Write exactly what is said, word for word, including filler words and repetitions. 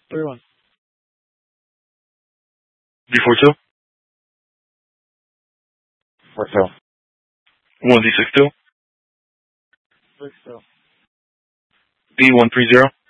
three one. D four two. four two. one D six two. six two. D one three zero.